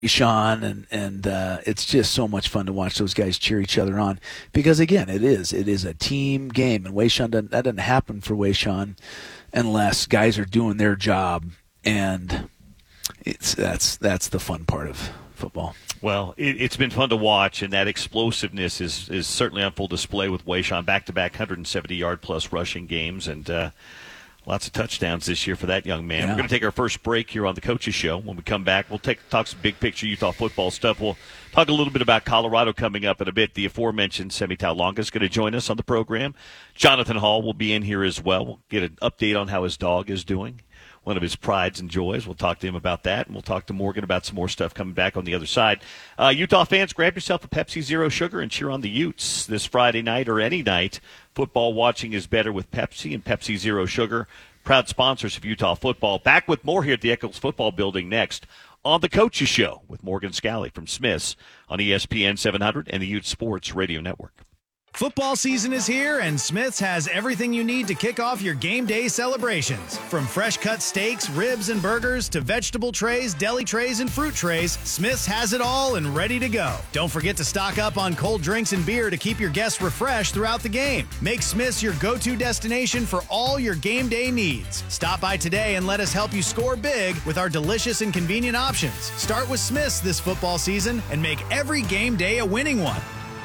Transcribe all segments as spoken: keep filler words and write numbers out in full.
Sean, and and uh, it's just so much fun to watch those guys cheer each other on, because again, it is it is a team game, and Wayshawn doesn't, that doesn't happen for Wayshawn unless guys are doing their job, and it's that's that's the fun part of football. Well, it, it's been fun to watch, and that explosiveness is is certainly on full display with Wayshawn, back-to-back one hundred seventy yard plus rushing games, and uh, lots of touchdowns this year for that young man. Yeah. We're going to take our first break here on the Coaches Show. When we come back, we'll take talk some big-picture Utah football stuff. We'll talk a little bit about Colorado coming up in a bit. The aforementioned Semi Taulonga is going to join us on the program. Jonathan Hall will be in here as well. We'll get an update on how his dog is doing, one of his prides and joys. We'll talk to him about that, and we'll talk to Morgan about some more stuff coming back on the other side. Uh, Utah fans, grab yourself a Pepsi Zero Sugar and cheer on the Utes this Friday night or any night. Football watching is better with Pepsi and Pepsi Zero Sugar. Proud sponsors of Utah football. Back with more here at the Eccles Football Building next on the Coaches Show with Morgan Scally from Smith's on E S P N seven hundred and the Ute Sports Radio Network. Football season is here, and Smith's has everything you need to kick off your game day celebrations. From fresh-cut steaks, ribs, and burgers to vegetable trays, deli trays, and fruit trays, Smith's has it all and ready to go. Don't forget to stock up on cold drinks and beer to keep your guests refreshed throughout the game. Make Smith's your go-to destination for all your game day needs. Stop by today and let us help you score big with our delicious and convenient options. Start with Smith's this football season and make every game day a winning one.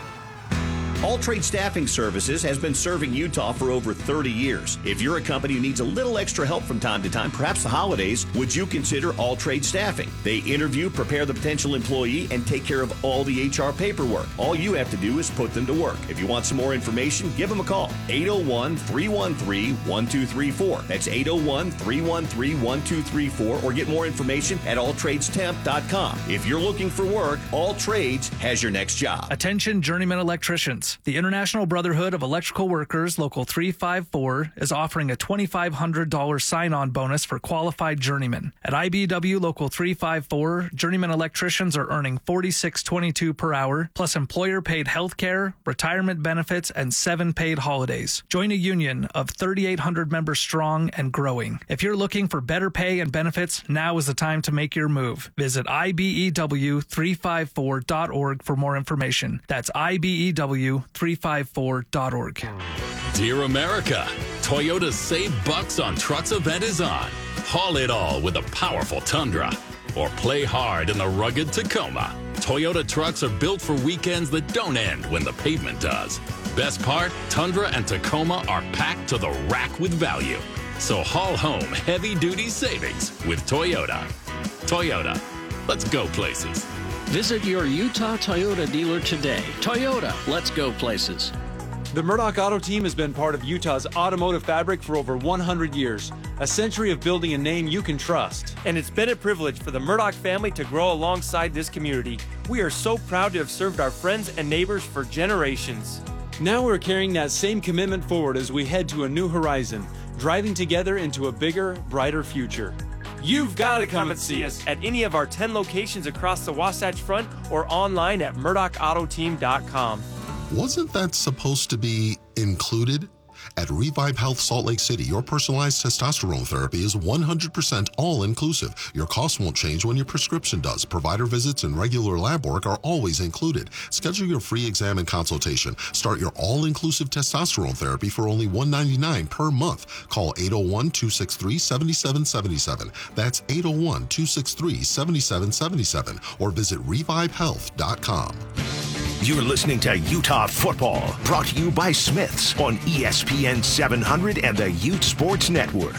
All Trade Staffing Services has been serving Utah for over thirty years. If you're a company who needs a little extra help from time to time, perhaps the holidays, would you consider All Trade Staffing? They interview, prepare the potential employee, and take care of all the H R paperwork. All you have to do is put them to work. If you want some more information, give them a call. eight oh one, three one three, one two three four. That's eight oh one, three one three, one two three four, or get more information at all trades temp dot com. If you're looking for work, All Trades has your next job. Attention journeyman electricians. The International Brotherhood of Electrical Workers, Local three five four, is offering a twenty-five hundred dollars sign-on bonus for qualified journeymen. At I B W Local three five four, journeyman electricians are earning forty-six twenty-two per hour, plus employer-paid health care, retirement benefits, and seven paid holidays. Join a union of thirty-eight hundred members strong and growing. If you're looking for better pay and benefits, now is the time to make your move. Visit I B E W three five four dot org for more information. That's I B E W three five four dot org. Dear America, Toyota's Save Bucks on Trucks event is on. Haul it all with a powerful Tundra, or play hard in the rugged Tacoma. Toyota trucks are built for weekends that don't end when the pavement does. Best part, Tundra and Tacoma are packed to the rack with value. So haul home heavy-duty savings with Toyota. Toyota, let's go places. Visit your Utah Toyota dealer today. Toyota, let's go places. The Murdoch Auto Team has been part of Utah's automotive fabric for over one hundred years, a century of building a name you can trust. And it's been a privilege for the Murdoch family to grow alongside this community. We are so proud to have served our friends and neighbors for generations. Now we're carrying that same commitment forward as we head to a new horizon, driving together into a bigger, brighter future. You've got to come and see us at any of our ten locations across the Wasatch Front or online at murdoch auto team dot com. Wasn't that supposed to be included? At Revive Health Salt Lake City, your personalized testosterone therapy is one hundred percent all-inclusive. Your cost won't change when your prescription does. Provider visits and regular lab work are always included. Schedule your free exam and consultation. Start your all-inclusive testosterone therapy for only one hundred ninety-nine dollars per month. Call eight oh one, two six three, seven seven seven seven. That's eight oh one, two six three, seven seven seven seven. Or visit revive health dot com. You're listening to Utah Football, brought to you by Smith's on E S P N seven hundred and the Ute Sports Network.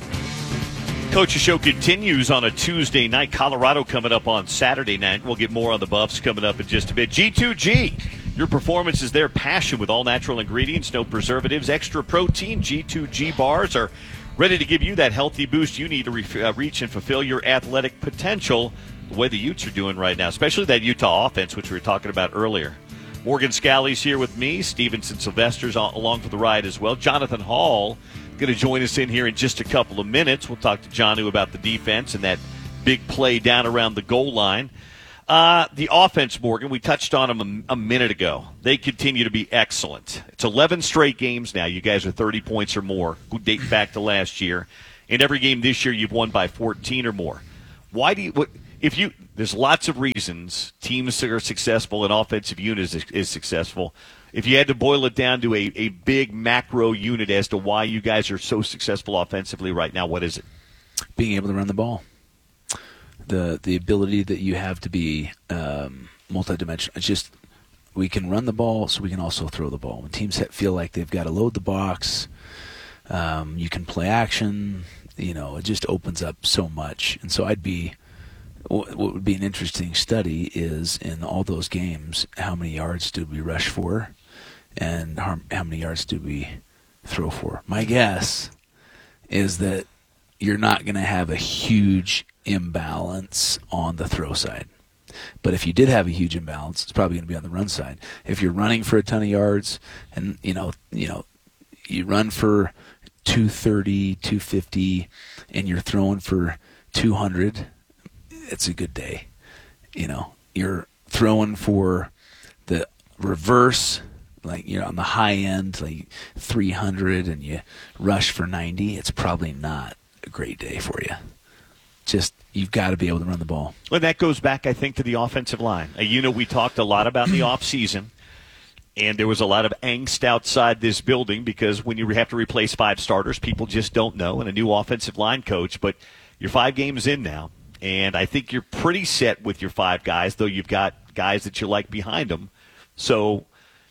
Coach's Show continues on a Tuesday night. Colorado coming up on Saturday night. We'll get more on the Buffs coming up in just a bit. G two G, your performance is their passion with all natural ingredients, no preservatives, extra protein. G two G bars are ready to give you that healthy boost you need to re- uh, reach and fulfill your athletic potential the way the Utes are doing right now, especially that Utah offense, which we were talking about earlier. Morgan Scally's here with me. Stevenson Sylvester's along for the ride as well. Jonathan Hall going to join us in here in just a couple of minutes. We'll talk to Jonu about the defense and that big play down around the goal line. Uh, the offense, Morgan, we touched on them a, a minute ago. They continue to be excellent. It's eleven straight games now. You guys are thirty points or more, who date back to last year. In every game this year, you've won by fourteen or more. Why do you... What, if you there's lots of reasons teams that are successful and offensive unit is, is successful. If you had to boil it down to a, a big macro unit as to why you guys are so successful offensively right now, what is it? Being able to run the ball. The the ability that you have to be um, multidimensional. It's just we can run the ball, so we can also throw the ball. When teams feel like they've got to load the box, um, you can play action. You know, it just opens up so much. And so I'd be, what would be an interesting study is in all those games, how many yards did we rush for, and how, how many yards did we throw for? My guess is that you're not going to have a huge imbalance on the throw side. But if you did have a huge imbalance, it's probably going to be on the run side. If you're running for a ton of yards, and you know, you know, you run for two thirty, two fifty, and you're throwing for two hundred, it's a good day. You know, you're throwing for the reverse, like you're on the high end, like three hundred, and you rush for ninety, it's probably not a great day for you. Just, you've got to be able to run the ball. Well, that goes back, I think, to the offensive line. A unit we talked a lot about in the offseason, and there was a lot of angst outside this building because when you have to replace five starters, people just don't know, and a new offensive line coach. But you're five games in now, and I think you're pretty set with your five guys, though you've got guys that you like behind them. So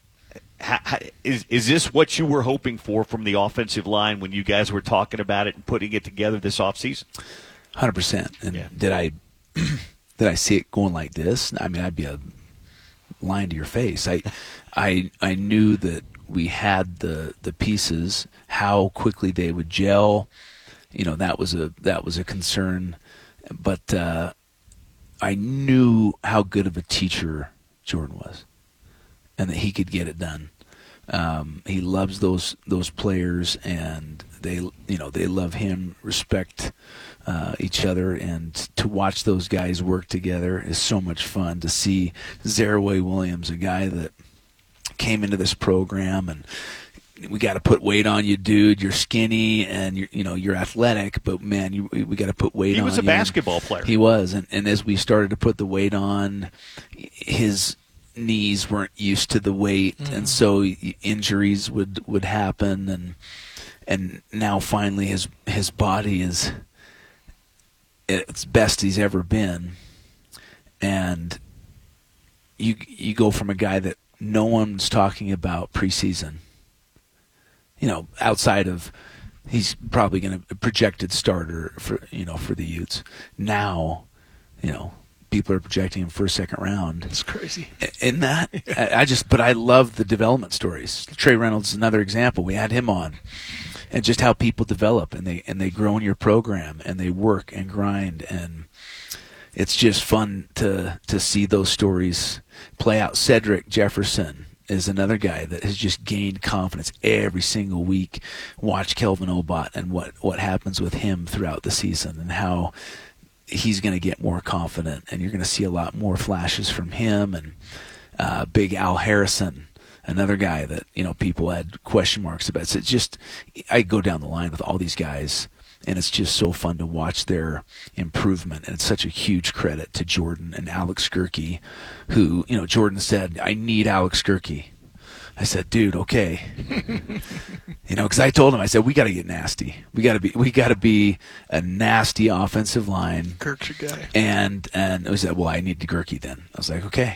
is, is this what you were hoping for from the offensive line when you guys were talking about it and putting it together this offseason? one hundred percent. And yeah. did I did I see it going like this? I mean, I'd be a lying to your face. I I I knew that we had the the pieces, how quickly they would gel. You know, that was a that was a concern, but uh, I knew how good of a teacher Jordan was, and that he could get it done. Um, he loves those those players, and they you know they love him, respect uh, each other, and to watch those guys work together is so much fun. To see Zaraway Williams, a guy that came into this program, and we got to put weight on you, dude. You're skinny, and you're you know you're athletic, but man, you, we got to put weight on you. He was a basketball player. He was, and, and as we started to put the weight on, his knees weren't used to the weight, mm-hmm. and so injuries would, would happen, and and now finally his his body is its best he's ever been, and you you go from a guy that no one's talking about preseason, you know, outside of he's probably going to projected starter for you know for the Utes. Now, you know, people are projecting him first, second round. It's crazy. In that, I just, but I love the development stories. Trey Reynolds is another example. We had him on, and just how people develop and they and they grow in your program and they work and grind, and it's just fun to to see those stories play out. Cedric Jefferson is another guy that has just gained confidence every single week. Watch Kelvin Obot and what what happens with him throughout the season, and how he's going to get more confident, and you're going to see a lot more flashes from him. And uh, Big Al Harrison, another guy that you know people had question marks about. So it's just, I go down the line with all these guys, and it's just so fun to watch their improvement. And it's such a huge credit to Jordan and Alex Gerke, who you know Jordan said, "I need Alex Gerke." I said, "Dude, okay." You know, because I told him, I said, "We got to get nasty. We got to be, we got to be a nasty offensive line." Kirk's your guy. And and he said, "Well, I need Gerke then." I was like, "Okay."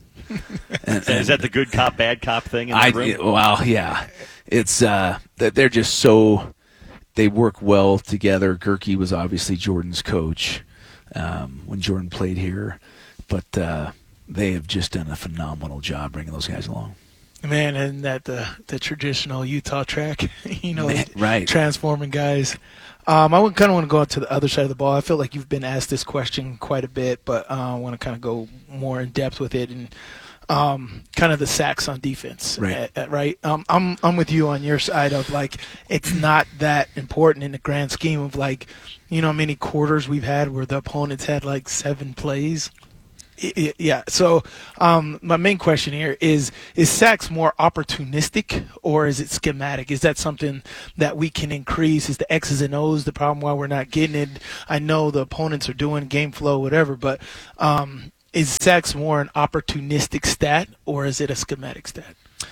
And, and is that the good cop, bad cop thing in the I, room? Well, yeah, it's uh, that they're just so they work well together. Gerke was obviously Jordan's coach um, when Jordan played here, but uh, they have just done a phenomenal job bringing those guys along. Man, and that the the traditional Utah track, you know, Man, right? Transforming guys. Um, I kind of want to go out to the other side of the ball. I feel like you've been asked this question quite a bit, but uh, I want to kind of go more in depth with it, and um, kind of the sacks on defense, right? Uh, right. Um, I'm I'm with you on your side of like it's not that important in the grand scheme of like, you know, how many quarters we've had where the opponents had like seven plays. Yeah. So um, my main question here is: is sacks more opportunistic or is it schematic? Is that something that we can increase? Is the X's and O's the problem why we're not getting it? I know the opponents are doing game flow, whatever, but um, is sacks more an opportunistic stat or is it a schematic stat?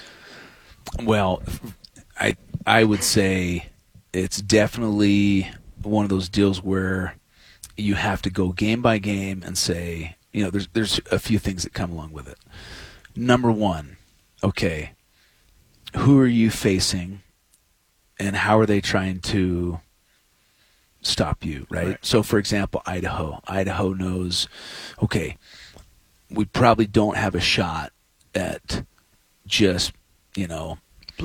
Well, I I would say it's definitely one of those deals where you have to go game by game and say, you know, there's there's a few things that come along with it. Number one, okay, who are you facing and how are they trying to stop you, right? right? So, for example, Idaho. Idaho knows, okay, we probably don't have a shot at just, you know,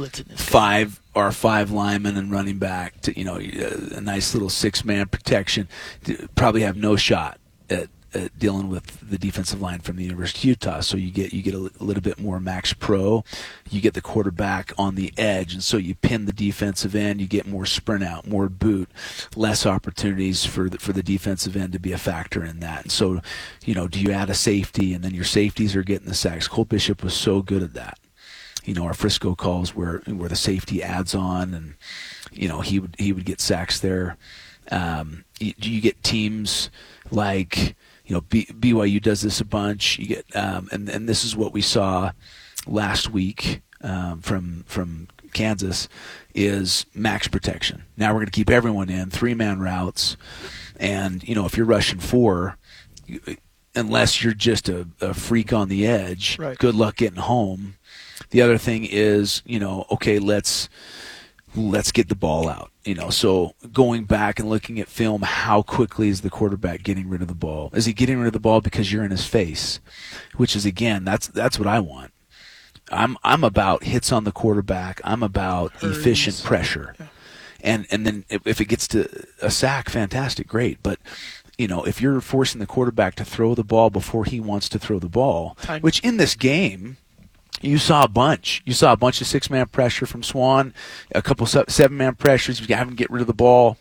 five or five linemen and running back to, you know, a nice little six-man protection. Probably have no shot at Uh, dealing with the defensive line from the University of Utah. So you get you get a, l- a little bit more max pro. You get the quarterback on the edge, and so you pin the defensive end. You get more sprint out, more boot, less opportunities for the, for the defensive end to be a factor in that. And so, you know, do you add a safety, and then your safeties are getting the sacks? Colt Bishop was so good at that. You know, our Frisco calls where where the safety adds on, and you know he would he would get sacks there. Um, you, you get teams like, you know, B, BYU does this a bunch. You get, um, and and this is what we saw last week um, from from Kansas is max protection. Now we're going to keep everyone in three man routes, and you know if you're rushing four, you, unless you're just a, a freak on the edge, right. Good luck getting home. The other thing is, you know, okay, let's. let's get the ball out. You know, so going back and looking at film, how quickly is the quarterback getting rid of the ball? Is he getting rid of the ball because you're in his face? Which is, again, that's that's what I want. I'm I'm about hits on the quarterback. I'm about Hurries. efficient pressure. Yeah. And and then if, if it gets to a sack, fantastic, great. But you know, if you're forcing the quarterback to throw the ball before he wants to throw the ball, Time. which in this game you saw a bunch. You saw a bunch of six-man pressure from Swan, a couple seven-man pressures. You have him get rid of the ball,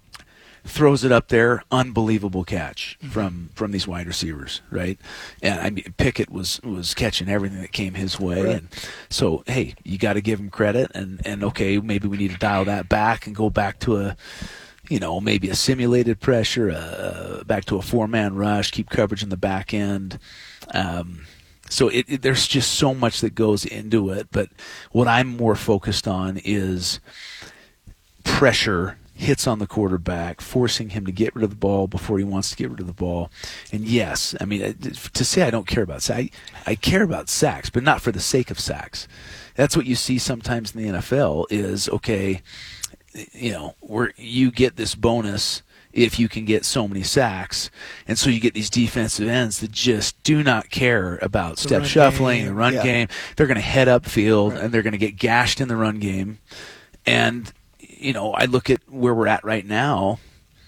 throws it up there. Unbelievable catch mm-hmm. from, from these wide receivers, right? And I mean, Pickett was was catching everything that came his way, right. And so hey, you got to give him credit. And and okay, maybe we need to dial that back and go back to a, you know, maybe a simulated pressure, uh, back to a four-man rush, keep coverage in the back end. Um, So it, it, there's just so much that goes into it. But what I'm more focused on is pressure, hits on the quarterback, forcing him to get rid of the ball before he wants to get rid of the ball. And yes, I mean, to say I don't care about sacks, I, I care about sacks, but not for the sake of sacks. That's what you see sometimes in the N F L is, okay, you know, where you get this bonus if you can get so many sacks. And so you get these defensive ends that just do not care about the step shuffling, game. the run yeah. game. They're going to head upfield, right. and they're going to get gashed in the run game. And, you know, I look at where we're at right now,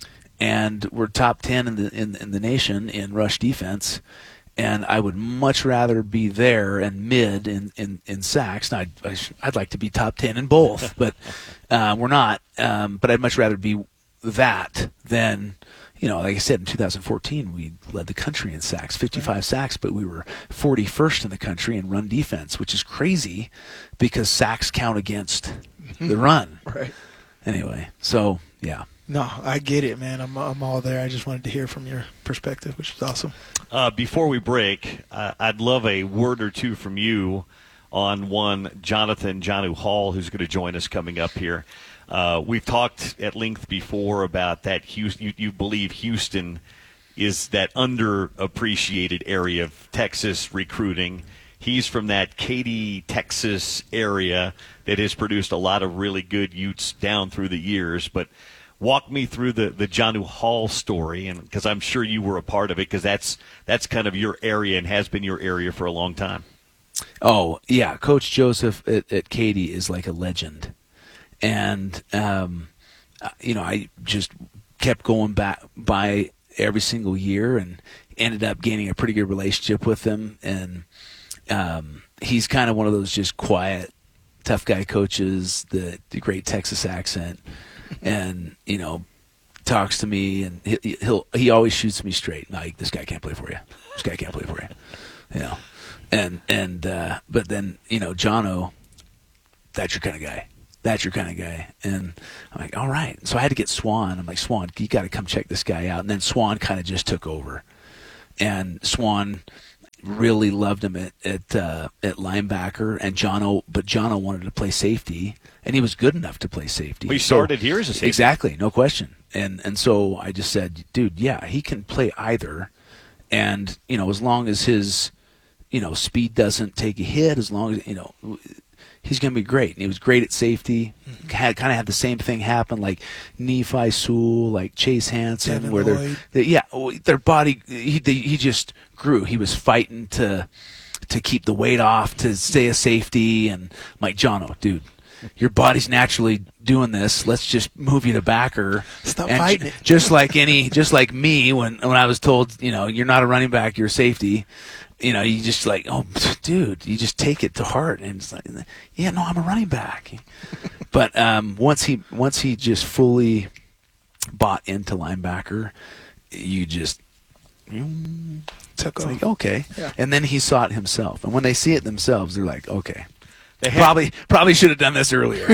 and we're top ten in the in, in the nation in rush defense. And I would much rather be there and mid in, in, in sacks. Now, I'd, I'd like to be top ten in both, but uh, we're not. Um, but I'd much rather be that than, you know, like I said, in two thousand fourteen, we led the country in sacks, fifty-five sacks, but we were forty-first in the country in run defense, which is crazy because sacks count against the run. Right. Anyway, so, yeah. No, I get it, man. I'm I'm all there. I just wanted to hear from your perspective, which is awesome. Uh, before we break, uh, I'd love a word or two from you on one Jonathan Jonnu Hall, who's going to join us coming up here. Uh, we've talked at length before about that. Houston, you, you believe Houston is that underappreciated area of Texas recruiting. He's from that Katy, Texas area that has produced a lot of really good Utes down through the years. But walk me through the, the Jonnu Hall story, and because I'm sure you were a part of it, because that's that's kind of your area and has been your area for a long time. Oh, yeah. Coach Joseph at, at Katy is like a legend. And, um, you know, I just kept going back by every single year and ended up gaining a pretty good relationship with him. And um, he's kind of one of those just quiet, tough guy coaches, the, the great Texas accent. And, you know, talks to me, and he, he'll he always shoots me straight. Like, this guy can't play for you. This guy can't play for you. You know, and and uh, but then you know, Jono, that's your kind of guy. That's your kind of guy. And I'm like, all right. So I had to get Swan. I'm like, Swan, you got to come check this guy out. And then Swan kind of just took over. And Swan really loved him at at, uh, at linebacker. And Jono, but Jono wanted to play safety, and he was good enough to play safety. Well, he started so, here as a safety. Exactly, no question. And and so I just said, dude, yeah, he can play either. And you know, as long as his you know speed doesn't take a hit, as long as you know. He's going to be great. And he was great at safety. Had kind of had the same thing happen like Nephi Sewell, like Chase Hansen, Devin where they're, they, yeah, their body. He they, he just grew. He was fighting to to keep the weight off, to stay a safety. And I'm like, Jono, dude, your body's naturally doing this. Let's just move you to backer. Stop and fighting it. Just like any, just like me when when I was told, you know, you're not a running back, you're a safety. You know, you just like, oh, dude, you just take it to heart, and it's like, yeah, no, I'm a running back. But um, once he once he just fully bought into linebacker, you just you, took off. off. Like, okay, yeah. And then he saw it himself, and when they see it themselves, they're like, okay. They probably probably should have done this earlier.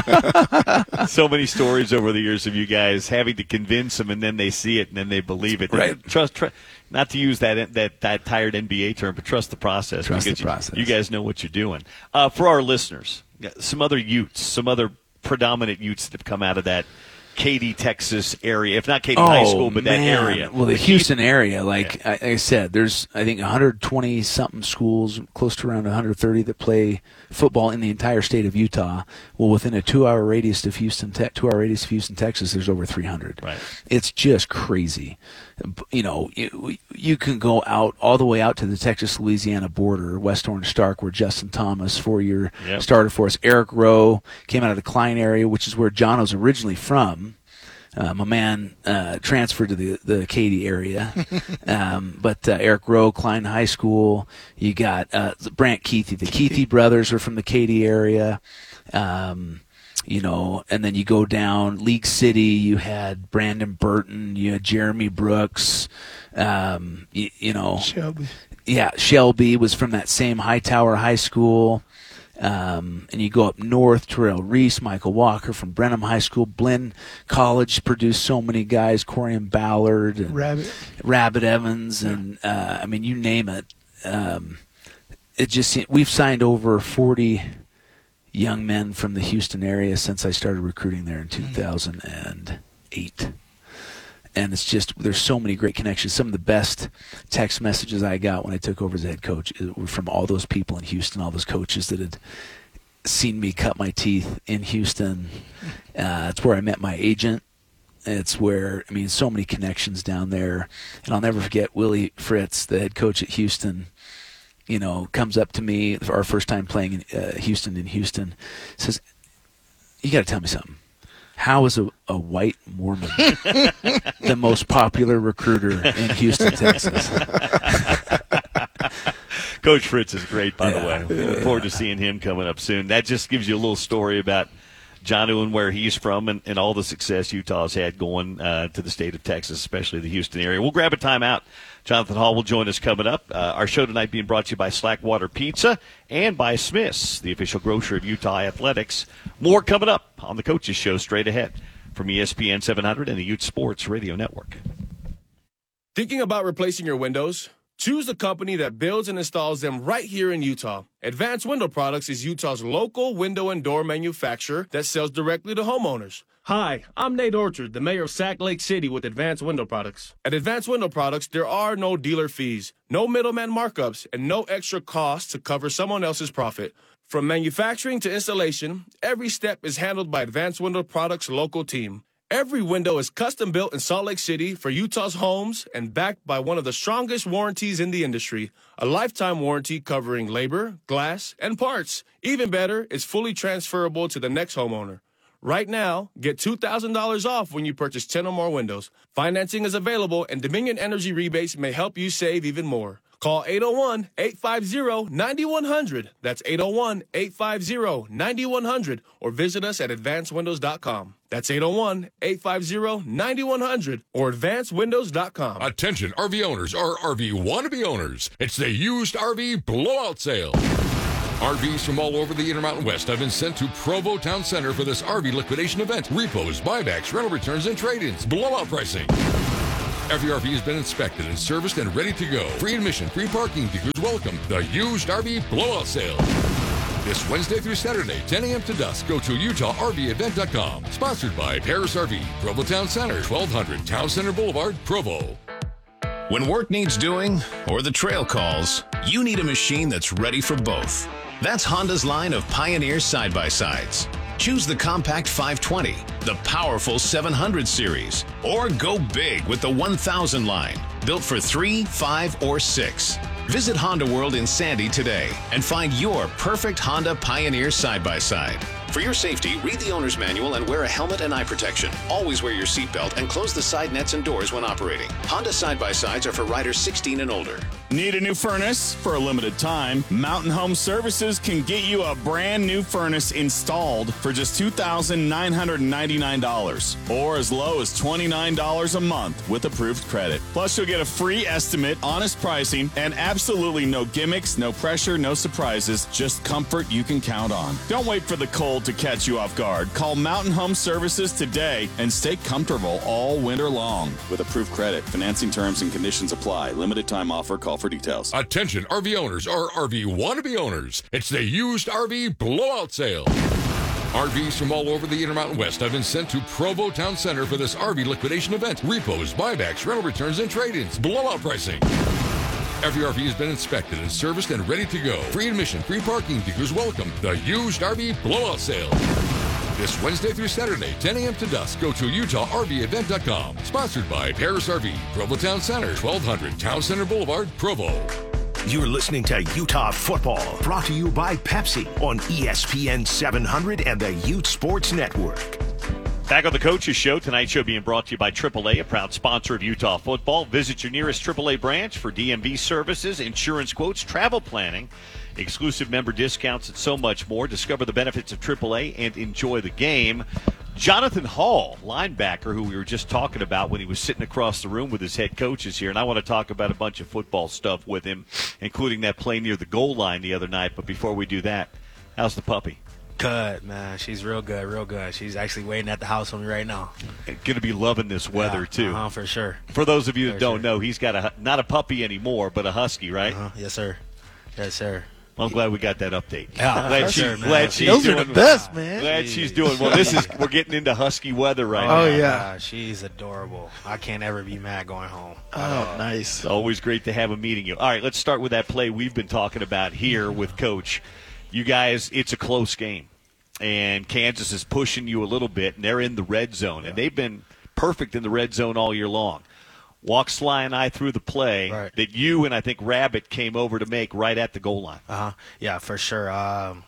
So many stories over the years of you guys having to convince them, and then they see it, and then they believe it. Right. Trust, trust not to use that that that tired N B A term, but trust the process. Trust the you, process. You guys know what you're doing. Uh, for our listeners, some other Utes, some other predominant Utes that have come out of that Katy, Texas area, if not Katy oh, High School, but man. that area. Well, the like Houston area, like, yeah. I, like I said, there's, I think, one hundred twenty something schools, close to around one hundred thirty that play football in the entire state of Utah. Well, within a two-hour radius of Houston, te- two-hour radius of Houston, Texas, there's over three hundred. Right. It's just crazy. You know, you, you can go out all the way out to the Texas-Louisiana border, West Orange Stark, where Justin Thomas, four-year yep. starter for us. Eric Rowe came out of the Klein area, which is where Jono's originally from. Uh, my man uh, transferred to the the Katy area, um, but uh, Eric Rowe, Klein High School. You got uh, Brant Keithy. The Keithy brothers are from the Katy area, um, you know. And then you go down League City. You had Brandon Burton. You had Jeremy Brooks. Um, you, you know, Shelby. Yeah, Shelby was from that same Hightower High School. Um, and you go up north, Terrell Reese, Michael Walker from Brenham High School. Blinn College produced so many guys, Corian Ballard, and Rabbit, Rabbit Evans, and uh, I mean, you name it. Um, it just we've signed over forty young men from the Houston area since I started recruiting there in two thousand eight. And it's just, there's so many great connections. Some of the best text messages I got when I took over as head coach were from all those people in Houston, all those coaches that had seen me cut my teeth in Houston. Uh, it's where I met my agent. It's where, I mean, so many connections down there. And I'll never forget Willie Fritz, the head coach at Houston, you know, comes up to me for our first time playing in uh, Houston in Houston, says, you got to tell me something. How is a, a white Mormon the most popular recruiter in Houston, Texas? Coach Fritz is great, by yeah. the way. We look forward to seeing him coming up soon. That just gives you a little story about Jono and where he's from and, and all the success Utah's had going uh, to the state of Texas, especially the Houston area. We'll grab a timeout. Jonathan Hall will join us coming up. Uh, our show tonight being brought to you by Slackwater Pizza and by Smith's, the official grocer of Utah Athletics. More coming up on the Coaches Show straight ahead from E S P N seven hundred and the Ute Sports Radio Network. Thinking about replacing your windows? Choose a company that builds and installs them right here in Utah. Advanced Window Products is Utah's local window and door manufacturer that sells directly to homeowners. Hi, I'm Nate Orchard, the mayor of Sac Lake City with Advanced Window Products. At Advanced Window Products, there are no dealer fees, no middleman markups, and no extra costs to cover someone else's profit. From manufacturing to installation, every step is handled by Advanced Window Products' local team. Every window is custom built in Salt Lake City for Utah's homes and backed by one of the strongest warranties in the industry, a lifetime warranty covering labor, glass, and parts. Even better, it's fully transferable to the next homeowner. Right now, get two thousand dollars off when you purchase ten or more windows. Financing is available, and Dominion Energy rebates may help you save even more. Call eight oh one, eight five zero, nine one zero zero. That's eight oh one, eight five zero, nine one zero zero. Or visit us at advanced windows dot com. That's eight oh one, eight five zero, nine one zero zero or advanced windows dot com. Attention R V owners or R V wannabe owners. It's the used R V blowout sale. R Vs from all over the Intermountain West have been sent to Provo Town Center for this R V liquidation event. Repos, buybacks, rental returns, and trade-ins. Blowout pricing. Every R V has been inspected and serviced and ready to go. Free admission, free parking, dealers welcome. The used R V blowout sale. This Wednesday through Saturday, ten a.m. to dusk. Go to Utah R V event dot com. Sponsored by Paris R V, Provo Town Center, twelve hundred Town Center Boulevard, Provo. When work needs doing or the trail calls, you need a machine that's ready for both. That's Honda's line of Pioneer side-by-sides. Choose the compact five twenty, the powerful seven hundred series, or go big with the one thousand line, built for three, five, or six. Visit Honda World in Sandy today and find your perfect Honda Pioneer side-by-side. For your safety, read the owner's manual and wear a helmet and eye protection. Always wear your seatbelt and close the side nets and doors when operating. Honda side-by-sides are for riders sixteen and older. Need a new furnace? For a limited time, Mountain Home Services can get you a brand new furnace installed for just two thousand nine hundred ninety-nine dollars or as low as twenty-nine dollars a month with approved credit. Plus, you'll get a free estimate, honest pricing, and absolutely no gimmicks, no pressure, no surprises, just comfort you can count on. Don't wait for the cold to catch you off guard. Call Mountain Home Services today and stay comfortable all winter long with approved credit. Financing terms and conditions apply. Limited time offer. Call for details. Attention R V owners or R V wannabe owners. It's the used R V blowout sale. R Vs from all over the Intermountain West have been sent to Provo Town Center for this R V liquidation event. Repos, buybacks, rental returns, and trade-ins. Blowout pricing. Every R V has been inspected and serviced and ready to go. Free admission, free parking, dealers welcome. The used R V blowout sale. This Wednesday through Saturday, ten a.m. to dusk. Go to Utah R V event dot com. Sponsored by Paris R V, Provo Town Center, twelve hundred Town Center Boulevard, Provo. You're listening to Utah Football, brought to you by Pepsi on E S P N seven hundred and the Ute Sports Network. Back on the Coaches Show. Tonight's show being brought to you by triple A, a proud sponsor of Utah Football. Visit your nearest triple A branch for D M V services, insurance quotes, travel planning, exclusive member discounts, and so much more. Discover the benefits of triple A and enjoy the game. Jonathan Hall, linebacker, who we were just talking about when he was sitting across the room with his head coaches here, and I want to talk about a bunch of football stuff with him, including that play near the goal line the other night. But before we do that, how's the puppy? Good, man. She's real good, real good. She's actually waiting at the house for me right now. Going to be loving this weather, yeah, too. Uh-huh, for sure. For those of you that for don't sure. know, he's got a not a puppy anymore, but a husky, right? Uh-huh. Yes, sir. Yes, sir. Well, I'm glad we got that update. Yeah, glad, for she, sure, man. glad she's Those doing are the best, man. Glad she's doing well. This is we're getting into husky weather right oh, now. yeah. Uh, she's adorable. I can't ever be mad going home. Oh, uh, nice. It's always great to have a meeting you. All right, let's start with that play we've been talking about here with Coach. You guys, it's a close game. And Kansas is pushing you a little bit, and they're in the red zone. And they've been perfect in the red zone all year long. Walk Sly and I through the play right. that you and I think Rabbit came over to make right at the goal line. Uh-huh. Yeah, for sure. Um,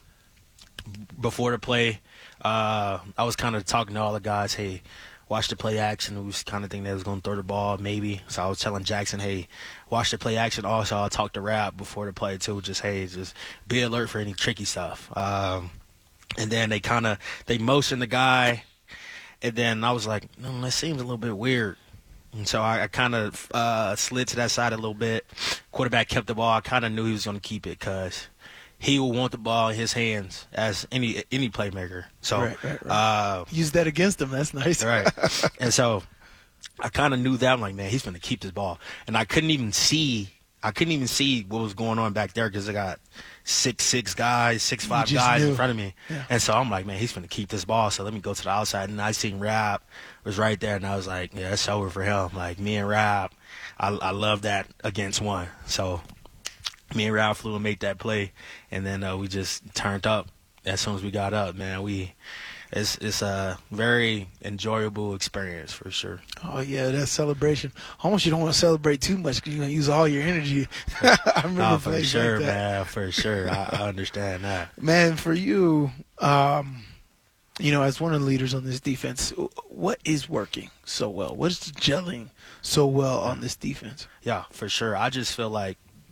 before the play, uh, I was kind of talking to all the guys, hey, watch the play action. We was kind of thinking they was going to throw the ball maybe. So I was telling Jackson, hey, watch the play action. Also, I'll talk to Rab before the play too. Just, hey, just be alert for any tricky stuff. Um, and then they kind of – they motioned the guy. And then I was like, no, that seems a little bit weird. And so I, I kind of uh, slid to that side a little bit. Quarterback kept the ball. I kind of knew he was going to keep it because he will want the ball in his hands as any any playmaker. So right, right, right. Uh, use that against him. That's nice. Right. And so I kind of knew that. I'm like, man, he's going to keep this ball. And I couldn't even see. I couldn't even see what was going on back there because I got six six guys, six five guys knew. in front of me. Yeah. And so I'm like, man, he's going to keep this ball. So let me go to the outside. And I seen Rab was right there, and I was like, yeah, it's over for him. Like, me and Rab, I, I love that against one. So me and Rab flew and made that play, and then uh, we just turned up as soon as we got up, man. We it's it's a very enjoyable experience for sure. Oh, yeah, that celebration. Almost you don't want to celebrate too much because you're going to use all your energy. I remember Oh, for plays sure, like that. man, for sure. I, I understand that. Man, for you, um, you know, as one of the leaders on this defense, what is working so well? What is gelling so well on this defense? Yeah, for sure. I just feel like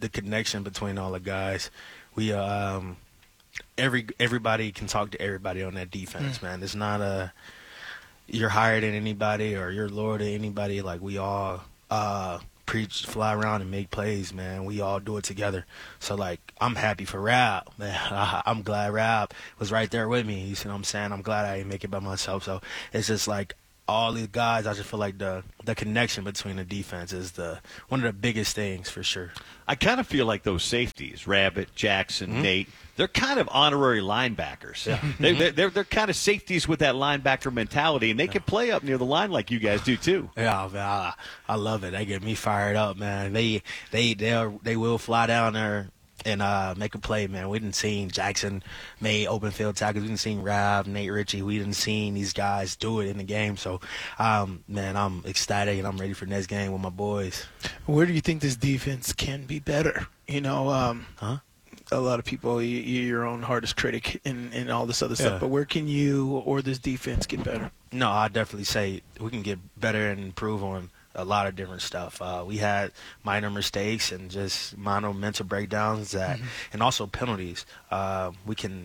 the connection between all the guys. We um every everybody can talk to everybody on that defense, mm. man. It's not a you're higher than anybody or you're lower than anybody. Like, we all uh, preach, fly around, and make plays, man. We all do it together. So, like, I'm happy for Rab, man. I'm glad Rab was right there with me. You see what I'm saying? I'm glad I didn't make it by myself. So it's just like all these guys, I just feel like the the connection between the defense is the one of the biggest things for sure. I kind of feel like those safeties, Rabbit, Jackson, mm-hmm. Nate, they're kind of honorary linebackers. Yeah. they, they're, they're they're kind of safeties with that linebacker mentality, and they can play up near the line like you guys do too. Yeah, man, I, I love it. They get me fired up, man. They they they they will fly down there and uh, make a play, man. We didn't see Jackson made open field tackles. We didn't see Rav, Nate Ritchie. We didn't see these guys do it in the game. So, um, man, I'm ecstatic and I'm ready for next game with my boys. Where do you think this defense can be better? You know, um, huh? A lot of people, you, you're your own hardest critic and, and all this other Yeah. stuff. But where can you or this defense get better? No, I definitely say we can get better and improve on a lot of different stuff. Uh, we had minor mistakes and just minor mental breakdowns that, mm-hmm. and also penalties. Uh, we can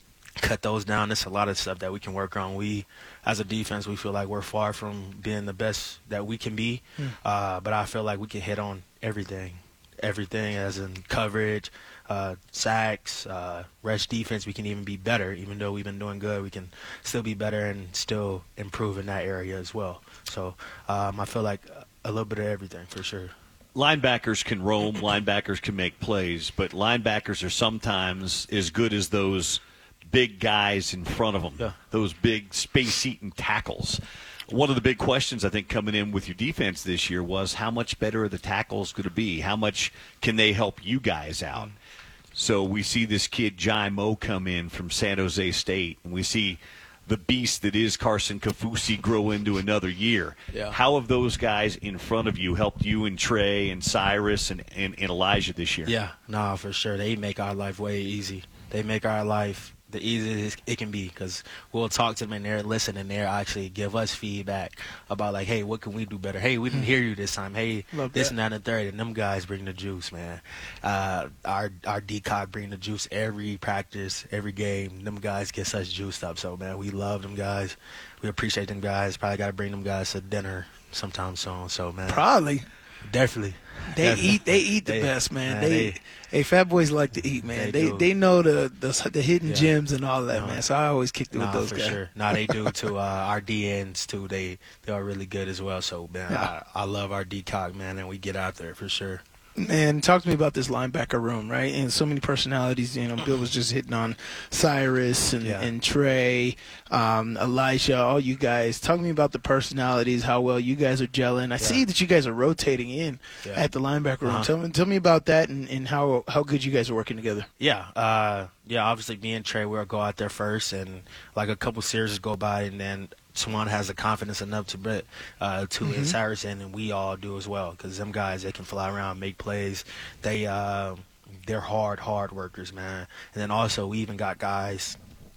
cut those down. There's a lot of stuff that we can work on. We, as a defense, we feel like we're far from being the best that we can be, mm. uh, but I feel like we can hit on everything. Everything as in coverage, uh, sacks, uh, rush defense. We can even be better. Even though we've been doing good, we can still be better and still improve in that area as well. So um, I feel like a little bit of everything for sure. Linebackers can roam, linebackers can make plays, but linebackers are sometimes as good as those big guys in front of them, yeah. those big space-eating tackles. One of the big questions, I think, coming in with your defense this year was how much better are the tackles going to be? How much can they help you guys out? So we see this kid, Jai Mo, come in from San Jose State, and we see the beast that is Carson Kafusi grow into another year. Yeah. How have those guys in front of you helped you and Trey and Cyrus and, and, and Elijah this year? Yeah, no, for sure. They make our life way easy. They make our life the easiest it can be because we'll talk to them and they're listening. They're actually give us feedback about, like, hey, what can we do better? Hey, we didn't hear you this time. Hey, Love this that. and that and third. And them guys bring the juice, man. Uh, our our D-Cock bring the juice every practice, every game. Them guys get us juiced up. So, man, we love them guys. We appreciate them guys. Probably got to bring them guys to dinner sometime soon. So, man. Probably. Definitely. They Definitely. eat. They eat the They- best, man. man, They, they- hey, fat boys like to eat, man. They They do. they, know the, the the hidden Yeah. gems and all that, No. man. So I always kicked it Nah, with those for guys. sure. Nah, they do too. Uh, our D Ns too. They they are really good as well. So, man, Yeah. I, I love our D-Cock, man, and we get out there for sure. And talk to me about this linebacker room, right? And so many personalities. You know, Bill was just hitting on Cyrus and, Yeah. and Trey, um, Elijah, all you guys. Talk to me about the personalities, how well you guys are gelling. I see that you guys are rotating in Yeah. at the linebacker room. Uh-huh. Tell me, tell me about that and, and how how good you guys are working together. Yeah, uh, yeah. Obviously, me and Trey will go out there first, and like a couple series go by, and then Swan has the confidence enough to bet uh, to Mhm. and Cyrus in, and we all do as well. Because them guys, they can fly around, make plays. They uh, they're hard, hard workers, man. And then also we even got guys,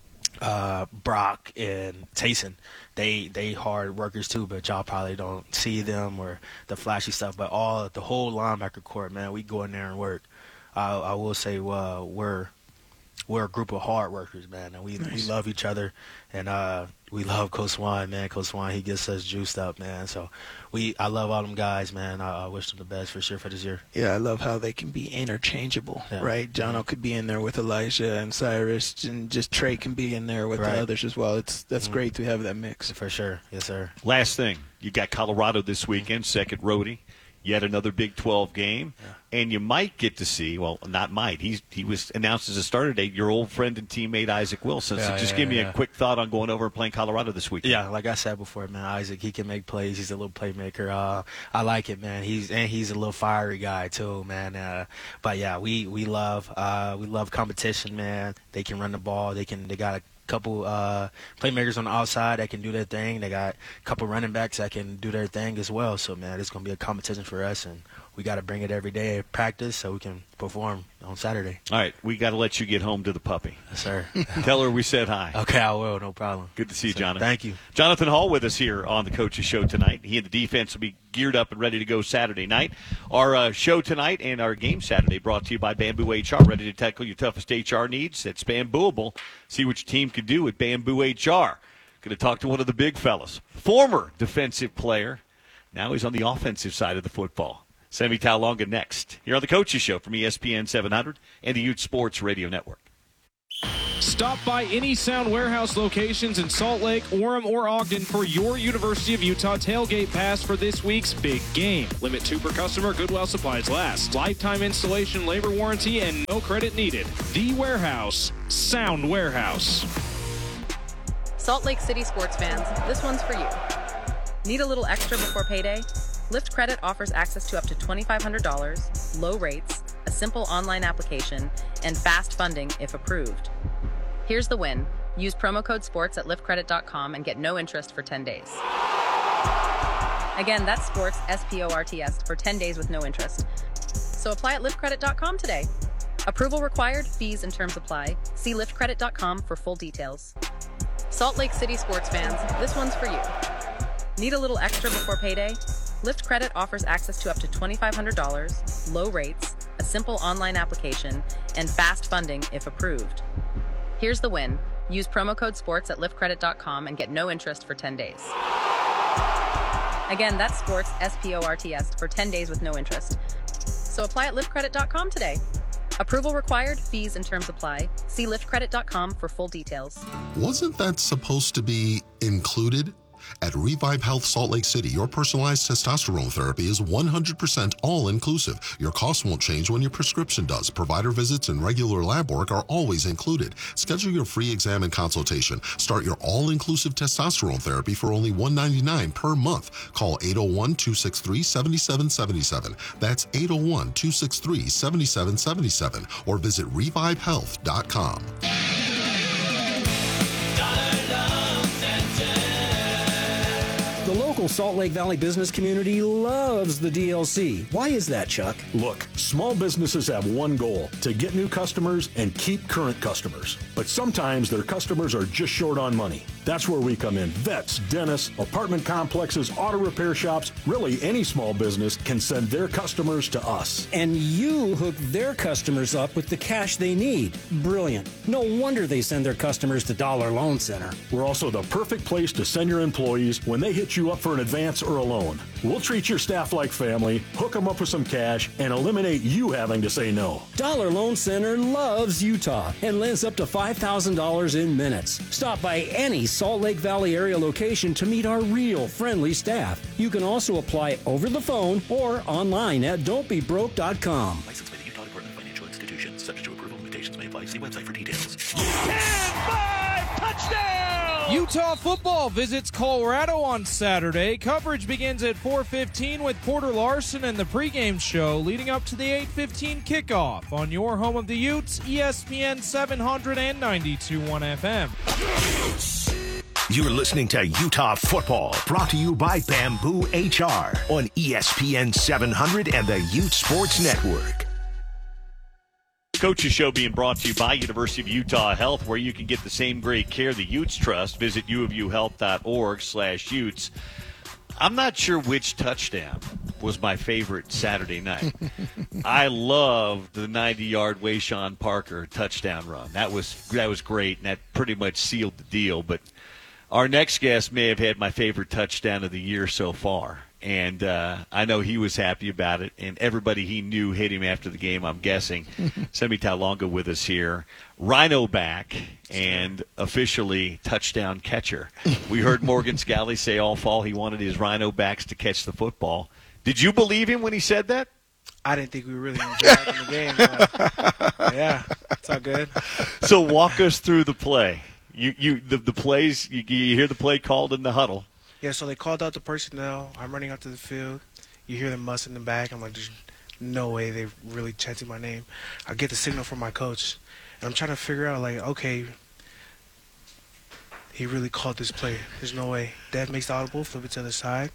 uh, Brock and Tayson. They they hard workers too, but y'all probably don't see them or the flashy stuff. But all the whole linebacker court, man, we go in there and work. I, I will say uh, we're we're a group of hard workers, man, and we we Nice. love each other, and uh, we love Coach Swan, man. Coach Swan, he gets us juiced up, man. So we I love all them guys, man. I, I wish them the best for sure for this year. Yeah, I love how they can be interchangeable, Yeah. right? Jono could be in there with Elijah and Cyrus, and just Trey can be in there with Right. the others as well. It's that's Mhm. great to have that mix. For sure, yes, sir. Last thing, you got Colorado this weekend, second roadie, yet another Big twelve game, and you might get to see, well, not might, he's, he was announced as a starter date, your old friend and teammate Isaac Wilson. So Yeah, just yeah, give me yeah. a quick thought on going over and playing Colorado this weekend. Yeah, like I said before, man, Isaac, he can make plays. He's a little playmaker. Uh, I like it, man. He's and he's a little fiery guy too, man. Uh, but yeah, we we love uh, we love competition, man. They can run the ball. They can. They got a couple uh, playmakers on the outside that can do their thing. They got a couple running backs that can do their thing as well. So man, it's gonna be a competition for us, and we got to bring it every day at practice so we can perform on Saturday. All right, we got to let you get home to the puppy. Yes, sir. Tell her we said hi. Okay, I will. No problem. Good to see you, So, Jonathan. thank you. Jonathan Hall with us here on the Coaches Show tonight. He and the defense will be geared up and ready to go Saturday night. Our uh, show tonight and our game Saturday brought to you by Bamboo H R. Ready to tackle your toughest H R needs? It's Bambooable. See what your team can do with Bamboo H R. Going to talk to one of the big fellas, former defensive player. Now he's on the offensive side of the football. Semi Talonga next, here on the Coaches Show from E S P N seven hundred and the Ute Sports Radio Network. Stop by any Sound Warehouse locations in Salt Lake, Orem, or Ogden for your University of Utah tailgate pass for this week's big game. Limit two per customer, good while supplies last. Lifetime installation, labor warranty, and no credit needed. The Warehouse, Sound Warehouse. Salt Lake City sports fans, this one's for you. Need a little extra before payday? Lyft Credit offers access to up to twenty-five hundred dollars, low rates, a simple online application, and fast funding if approved. Here's the win. Use promo code SPORTS at lyft credit dot com and get no interest for ten days. Again, that's SPORTS, S P O R T S, for ten days with no interest. So apply at lyft credit dot com today. Approval required, fees and terms apply. See lyft credit dot com for full details. Salt Lake City sports fans, this one's for you. Need a little extra before payday? Lyft Credit offers access to up to twenty-five hundred dollars, low rates, a simple online application, and fast funding if approved. Here's the win. Use promo code SPORTS at lyft credit dot com and get no interest for ten days. Again, that's SPORTS, S P O R T S, for ten days with no interest. So apply at lyft credit dot com today. Approval required, fees and terms apply. See lyft credit dot com for full details. Wasn't that supposed to be included? At Revive Health Salt Lake City, your personalized testosterone therapy is one hundred percent all-inclusive. Your cost won't change when your prescription does. Provider visits and regular lab work are always included. Schedule your free exam and consultation. Start your all-inclusive testosterone therapy for only one hundred ninety-nine dollars per month. Call eight oh one, two six three, seven seven seven seven. That's eight oh one, two six three, seven seven seven seven. Or visit revive health dot com. The local Salt Lake Valley business community loves the D L C. Why is that, Chuck? Look, small businesses have one goal, to get new customers and keep current customers. But sometimes their customers are just short on money. That's where we come in. Vets, dentists, apartment complexes, auto repair shops, really any small business can send their customers to us. And you hook their customers up with the cash they need. Brilliant. No wonder they send their customers to Dollar Loan Center. We're also the perfect place to send your employees when they hit you up for an advance or a loan. We'll treat your staff like family, hook them up with some cash, and eliminate you having to say no. Dollar Loan Center loves Utah and lends up to five thousand dollars in minutes. Stop by any Salt Lake Valley area location to meet our real friendly staff. You can also apply over the phone or online at don't be broke dot com. Licensed by the Utah Department of Financial Institutions. Subject to approval. Limitations may apply. See website for details. Touchdown! Utah football visits Colorado on Saturday. Coverage begins at four fifteen with Porter Larson and the pregame show leading up to the eight fifteen kickoff on your home of the Utes, E S P N seven hundred and ninety-two point one F M. You're listening to Utah Football, brought to you by Bamboo H R on E S P N seven hundred and the Ute Sports Network. Coaches Show being brought to you by University of Utah Health, where you can get the same great care the Utes trust. Visit u of u health dot org slash Utes. I'm not sure which touchdown was my favorite Saturday night. I loved the ninety-yard Wayshawn Parker touchdown run. That was that was great, and that pretty much sealed the deal. But our next guest may have had my favorite touchdown of the year so far. And uh, I know he was happy about it, and everybody he knew hit him after the game, I'm guessing. Semi Talonga with us here. Rhino back and officially touchdown catcher. We heard Morgan Scally say all fall he wanted his Rhino backs to catch the football. Did you believe him when he said that? I didn't think we were really going to drag in the game. But yeah, it's all good. So walk us through the play. You, you, the, the plays. You, you hear the play called in the huddle. Yeah, so they called out the personnel. I'm running out to the field. You hear them muss in the back. I'm like, there's no way they're really chanting my name. I get the signal from my coach, and I'm trying to figure out, like, okay, he really called this play. There's no way. Dad makes the audible, flip it to the side.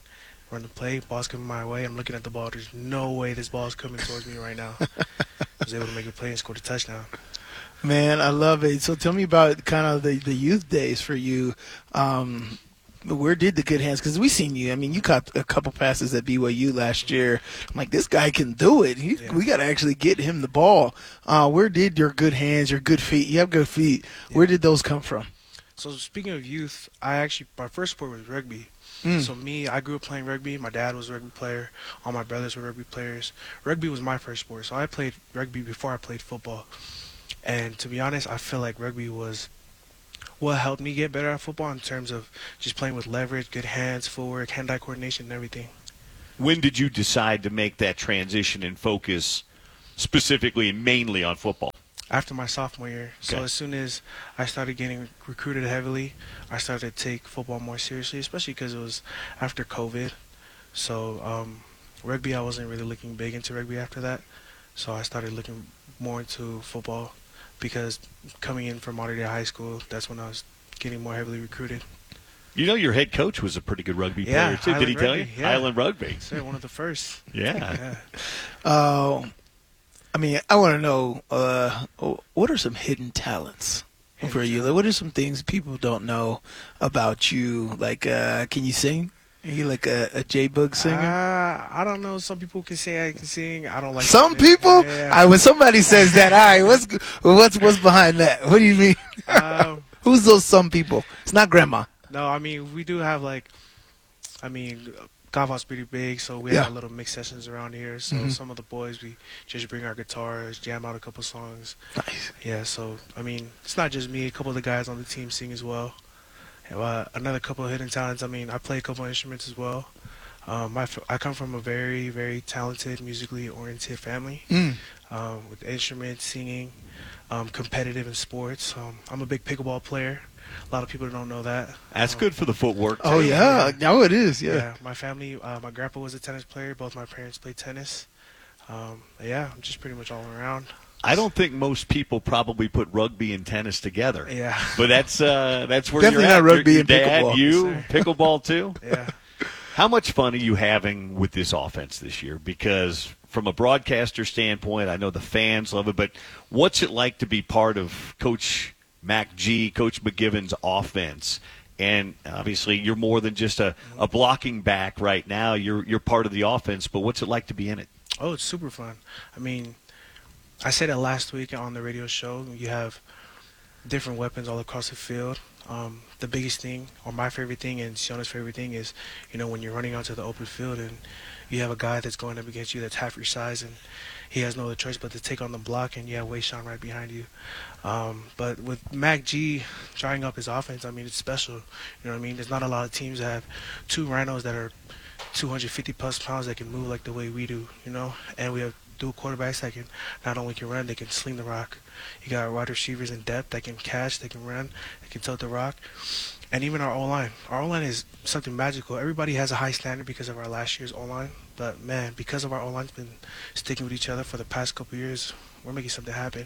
run the play. Ball's coming my way. I'm looking at the ball. There's no way this ball's coming towards me right now. I was able to make a play and score the touchdown. Man, I love it. So tell me about kind of the, the youth days for you. Um, where did the good hands? Because we seen you. I mean, you caught a couple passes at B Y U last year. I'm like, this guy can do it. He, yeah. We got to actually get him the ball. Uh, where did your good hands, your good feet? You have good feet. Yeah. Where did those come from? So speaking of youth, I actually my first sport was rugby. Mm. So me, I grew up playing rugby. My dad was a rugby player. All my brothers were rugby players. Rugby was my first sport. So I played rugby before I played football. And to be honest, I feel like rugby was what helped me get better at football in terms of just playing with leverage, good hands, footwork, hand-eye coordination, and everything. When did you decide to make that transition and focus specifically and mainly on football? After my sophomore year. So Okay. as soon as I started getting recruited heavily, I started to take football more seriously, especially because it was after COVID. So um, rugby, I wasn't really looking big into rugby after that. So I started looking more into football because coming in from Mater Dei High School, that's when I was getting more heavily recruited. You know your head coach was a pretty good rugby Yeah, player, too. Did Highland he tell you? Rugby, yeah. Highland Rugby. Sir, one of the first. Yeah. yeah. Uh, I mean, I want to know, uh, what are some hidden talents hidden for you? Like, what are some things people don't know about you? Like, uh, can you sing? Are you like a, a J-Bug singer? Uh, I don't know. Some people can say I can sing. I don't like Some singing. people? Yeah. I, when somebody says that, all right, what's, what's, what's behind that? What do you mean? Um, Who's those some people? It's not grandma. No, I mean, we do have, like, I mean, Gava's pretty big, so we Yeah. have little mix sessions around here. So Mhm. some of the boys, we just bring our guitars, jam out a couple songs. Nice. Yeah, so, I mean, it's not just me. A couple of the guys on the team sing as well. Uh, another couple of hidden talents. I mean, I play a couple of instruments as well. Um, I, I come from a very, very talented, musically oriented family Mm. um, with instruments, singing, um, competitive in sports. Um, I'm a big pickleball player. A lot of people don't know that. That's Um, good for the footwork. Oh, too. yeah. No, it is, yeah. Yeah, my family, uh, my grandpa was a tennis player. Both my parents played tennis. Um, yeah, I'm just pretty much all around. I don't think most people probably put rugby and tennis together. Yeah. But that's uh, that's where Definitely you're at. not rugby your, and your dad, pickleball. you, Yes, sir. pickleball too? Yeah. How much fun are you having with this offense this year? Because from a broadcaster standpoint, I know the fans love it, but what's it like to be part of Coach Mac G, Coach McGivern's offense? And obviously you're more than just a, a blocking back right now. You're you're part of the offense, but what's it like to be in it? Oh, it's super fun. I mean, I said it last week on the radio show. You have different weapons all across the field. Um, the biggest thing, or my favorite thing, and Siona's favorite thing is, you know, when you're running onto the open field and you have a guy that's going up against you that's half your size, and he has no other choice but to take on the block, and you have Wayshawn right behind you. Um, but with Mac G drying up his offense, I mean, it's special. You know what I mean? There's not a lot of teams that have two rhinos that are two hundred fifty plus pounds that can move like the way we do, you know? And we have dual quarterbacks that can not only can run, they can sling the rock. You got wide receivers in depth that can catch, they can run, they can tilt the rock. And even our O-line. Our O-line is something magical. Everybody has a high standard because of our last year's O-line. But, man, because of our O-line's been sticking with each other for the past couple of years, we're making something happen.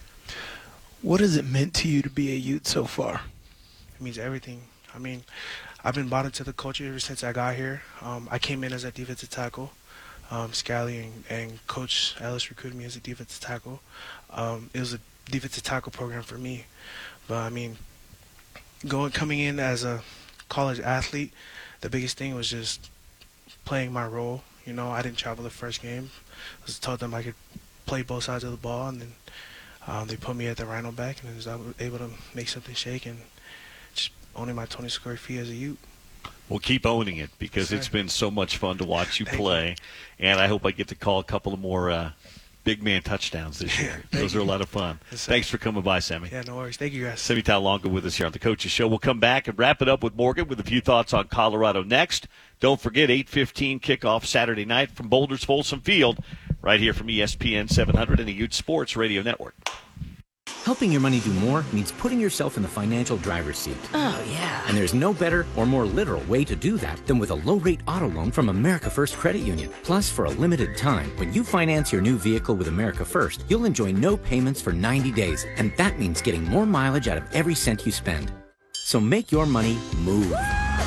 What has it meant to you to be a Ute so far? It means everything. I mean, I've been bought into the culture ever since I got here. Um, I came in as a defensive tackle. Um, Scally and, and Coach Ellis recruited me as a defensive tackle. Um, it was a defensive tackle program for me. But, I mean, going coming in as a college athlete, the biggest thing was just playing my role. You know, I didn't travel the first game. I was told them I could play both sides of the ball, and then um, they put me at the Rhino back, and I was able to make something shake and just owning my twenty square feet as a Ute. Well, keep owning it because Yes, it's sir. been so much fun to watch you Thank play. And I hope I get to call a couple of more uh, big man touchdowns this year. Thank Those are a you. lot of fun. Yes, sir. Thanks for coming by, Sammy. Yeah, no worries. Thank you, guys. Sammy Talonga with us here on the Coaches Show. We'll come back and wrap it up with Morgan with a few thoughts on Colorado next. Don't forget, eight fifteen kickoff Saturday night from Boulder's Folsom Field, right here from E S P N seven hundred and the Ute Sports Radio Network. Helping your money do more means putting yourself in the financial driver's seat. Oh, yeah. And there's no better or more literal way to do that than with a low-rate auto loan from America First Credit Union. Plus, for a limited time, when you finance your new vehicle with America First, you'll enjoy no payments for ninety days. And that means getting more mileage out of every cent you spend. So make your money move.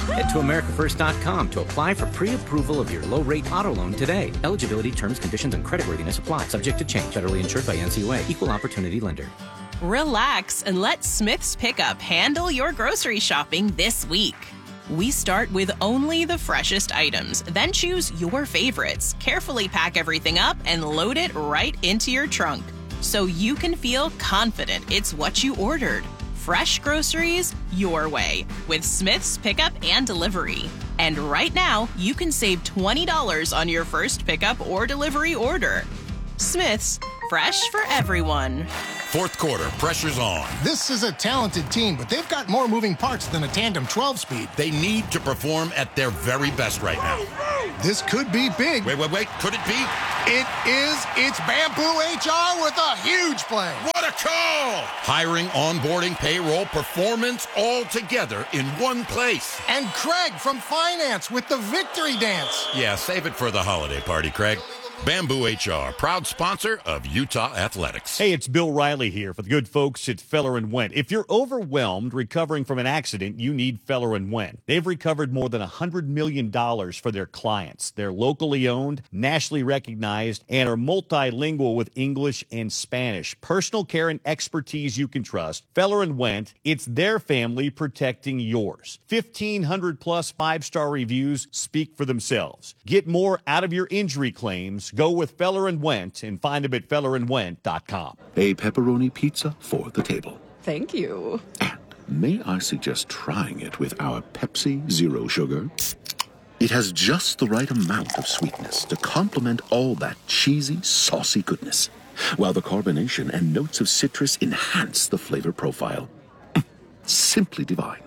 Head to america first dot com to apply for pre-approval of your low-rate auto loan today. Eligibility, terms, conditions, and creditworthiness apply. Subject to change. Federally insured by N C U A. Equal opportunity lender. Relax and let Smith's Pickup handle your grocery shopping this week. We start with only the freshest items, then choose your favorites, carefully pack everything up, and load it right into your trunk so you can feel confident it's what you ordered. Fresh groceries your way with Smith's Pickup and Delivery. And right now, you can save twenty dollars on your first pickup or delivery order. Smith's, fresh for everyone. Fourth quarter, pressure's on. This is a talented team, but they've got more moving parts than a tandem twelve-speed. They need to perform at their very best right now. This could be big. Wait, wait, wait. Could it be? It is. It's Bamboo H R with a huge play. What a call! Hiring, onboarding, payroll, performance, all together in one place. And Craig from finance with the victory dance. Yeah, save it for the holiday party, Craig. Bamboo H R, proud sponsor of Utah Athletics. Hey, it's Bill Riley here for the good folks at Feller and Wendt. If you're overwhelmed recovering from an accident, you need Feller and Wendt. They've recovered more than one hundred million dollars for their clients. They're locally owned, nationally recognized, and are multilingual with English and Spanish. Personal care and expertise you can trust. Feller and Wendt, it's their family protecting yours. fifteen hundred plus five-star reviews speak for themselves. Get more out of your injury claims. Go with Feller and Wendt and find them at feller and wendt dot com. A pepperoni pizza for the table. Thank you. And may I suggest trying it with our Pepsi Zero Sugar? It has just the right amount of sweetness to complement all that cheesy, saucy goodness, while the carbonation and notes of citrus enhance the flavor profile. Simply divine.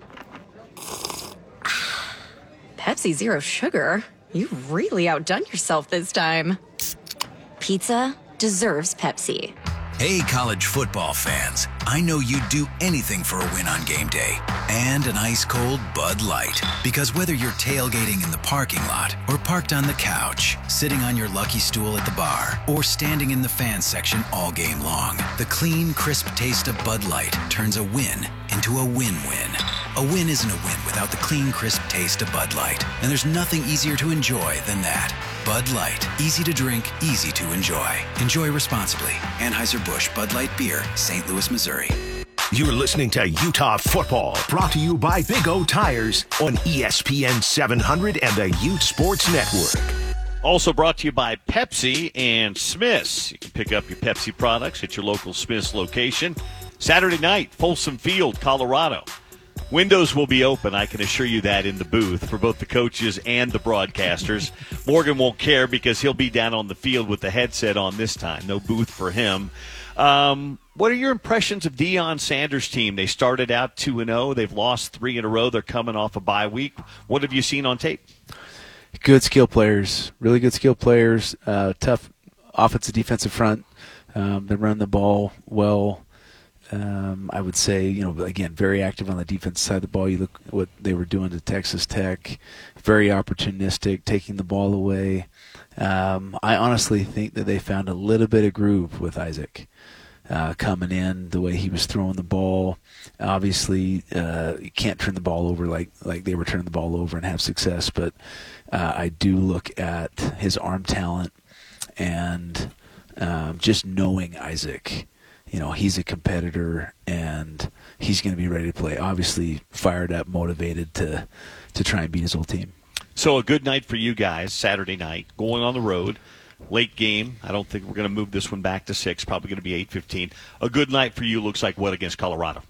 Pepsi Zero Sugar? You've really outdone yourself this time. Pizza deserves Pepsi. Hey, college football fans. I know you'd do anything for a win on game day. And an ice-cold Bud Light. Because whether you're tailgating in the parking lot or parked on the couch, sitting on your lucky stool at the bar, or standing in the fan section all game long, the clean, crisp taste of Bud Light turns a win into a win-win. A win isn't a win without the clean, crisp taste of Bud Light. And there's nothing easier to enjoy than that. Bud Light. Easy to drink, easy to enjoy. Enjoy responsibly. Anheuser-Busch Bud Light Beer, Saint Louis, Missouri. You're listening to Utah Football, brought to you by Big O Tires on E S P N seven hundred and the Ute Sports Network. Also brought to you by Pepsi and Smith's. You can pick up your Pepsi products at your local Smith's location. Saturday night, Folsom Field, Colorado. Windows will be open, I can assure you that, in the booth for both the coaches and the broadcasters. Morgan won't care because he'll be down on the field with the headset on this time. No booth for him. Um, what are your impressions of Deion Sanders' team? They started out two and oh. They've lost three in a row. They're coming off a bye week. What have you seen on tape? Good skill players, really good skill players, uh, tough offensive defensive front. Um, they run the ball well. Um, I would say, you know, again, very active on the defense side of the ball. You look at what they were doing to Texas Tech, very opportunistic, taking the ball away. Um, I honestly think that they found a little bit of groove with Isaac uh, coming in, the way he was throwing the ball. Obviously, uh, you can't turn the ball over like, like they were turning the ball over and have success, but uh, I do look at his arm talent and um, just knowing Isaac. You know, he's a competitor, and he's going to be ready to play. Obviously, fired up, motivated to to try and beat his old team. So a good night for you guys, Saturday night, going on the road, late game. I don't think we're going to move this one back to six. Probably going to be eight fifteen. A good night for you looks like what against Colorado?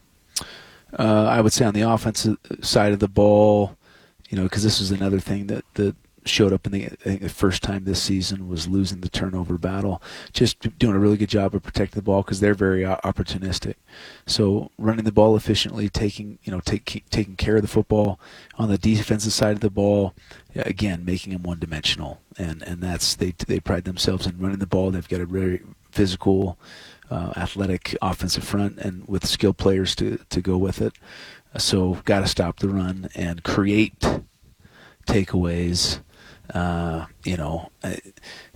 Uh, I would say on the offensive side of the ball, you know, because this is another thing that that showed up in the, I think the first time this season was losing the turnover battle. Just doing a really good job of protecting the ball because they're very opportunistic. So running the ball efficiently, taking you know take, taking care of the football on the defensive side of the ball, again making them one dimensional, and and that's they they pride themselves in running the ball. They've got a very physical, uh, athletic offensive front, and with skilled players to to go with it. So got to stop the run and create takeaways. Uh, you know,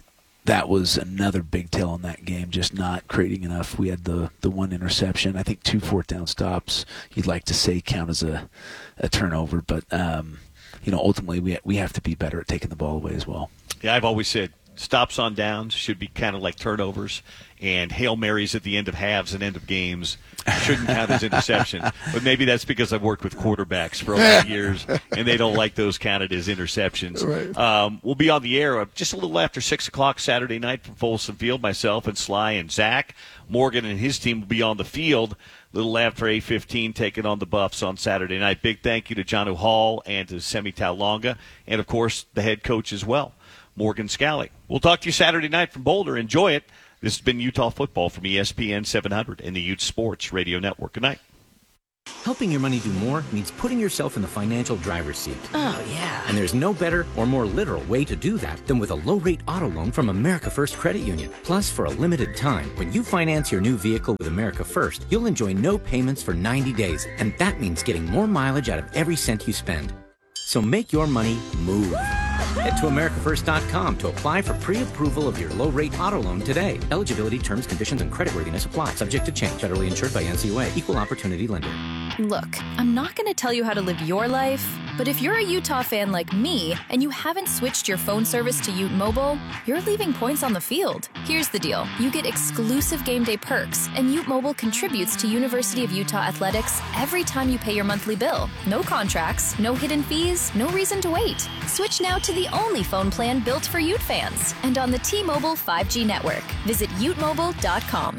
that was another big tail in that game, just not creating enough. We had the, the one interception. I think two fourth down stops you'd like to say count as a, a turnover, but um, you know, ultimately we we have to be better at taking the ball away as well. Yeah, I've always said stops on downs should be kind of like turnovers, and Hail Marys at the end of halves and end of games shouldn't count as interceptions. But maybe that's because I've worked with quarterbacks for a lot of years, and they don't like those counted as interceptions. Right. Um, we'll be on the air just a little after six o'clock Saturday night from Folsom Field. Myself and Sly and Zach. Morgan and his team will be on the field a little after eight fifteen, taking on the Buffs on Saturday night. Big thank you to John Hall and to Semi Taulonga, and, of course, the head coach as well, Morgan Scally. We'll talk to you Saturday night from Boulder. Enjoy it. This has been Utah Football from E S P N seven hundred and the Ute Sports Radio Network. Good night. Helping your money do more means putting yourself in the financial driver's seat. Oh, yeah. And there's no better or more literal way to do that than with a low-rate auto loan from America First Credit Union. Plus, for a limited time, when you finance your new vehicle with America First, you'll enjoy no payments for ninety days. And that means getting more mileage out of every cent you spend. So make your money move. Head to America First dot com to apply for pre-approval of your low-rate auto loan today. Eligibility, terms, conditions, and creditworthiness apply. Subject to change. Federally insured by N C U A. Equal Opportunity Lender. Look, I'm not going to tell you how to live your life, but if you're a Utah fan like me and you haven't switched your phone service to Ute Mobile, you're leaving points on the field. Here's the deal. You get exclusive game day perks, and Ute Mobile contributes to University of Utah athletics every time you pay your monthly bill. No contracts, no hidden fees, no reason to wait. Switch now to the only phone plan built for Ute fans and on the T-Mobile five G network. Visit ute mobile dot com.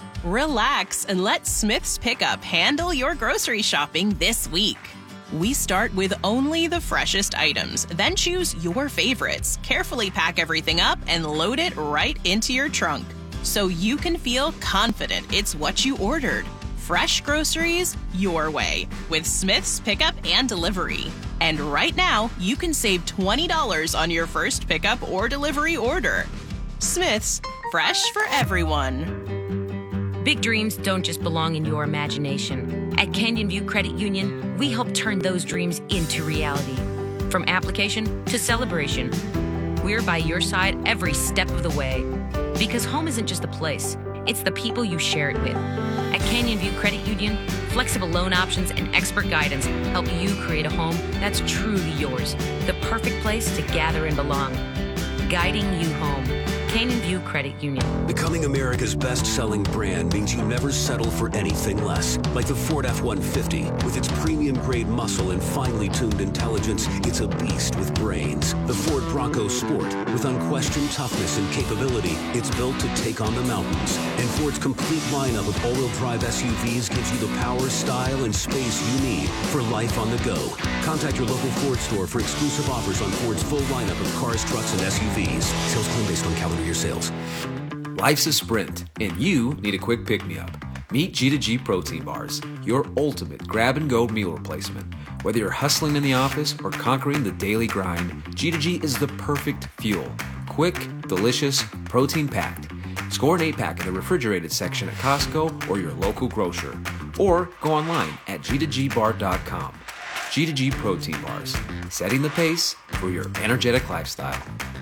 Relax and let Smith's Pickup handle your grocery shopping this week. We start with only the freshest items, then choose your favorites, carefully pack everything up, and load it right into your trunk so you can feel confident it's what you ordered. Fresh groceries your way with Smith's Pickup and Delivery. And right now, you can save twenty dollars on your first pickup or delivery order. Smith's, fresh for everyone. Big dreams don't just belong in your imagination. At Canyon View Credit Union, we help turn those dreams into reality. From application to celebration, we're by your side every step of the way. Because home isn't just a place, it's the people you share it with. At Canyon View Credit Union, flexible loan options and expert guidance help you create a home that's truly yours. The perfect place to gather and belong. Guiding you home. Canyon View Credit Union. Becoming America's best-selling brand means you never settle for anything less. Like the Ford F one fifty. With its premium-grade muscle and finely tuned intelligence, it's a beast with brains. The Ford Bronco Sport. With unquestioned toughness and capability, it's built to take on the mountains. And Ford's complete lineup of all-wheel drive S U Vs gives you the power, style, and space you need for life on the go. Contact your local Ford store for exclusive offers on Ford's full lineup of cars, trucks, and S U Vs. Sales claim based on calendar your sales. Life's a sprint, and you need a quick pick-me-up. Meet G two G Protein Bars, your ultimate grab-and-go meal replacement. Whether you're hustling in the office or conquering the daily grind, G two G is the perfect fuel. Quick, delicious, protein-packed. Score an eight-pack in the refrigerated section at Costco or your local grocer. Or go online at G two G bar dot com. G two G Protein Bars, setting the pace for your energetic lifestyle.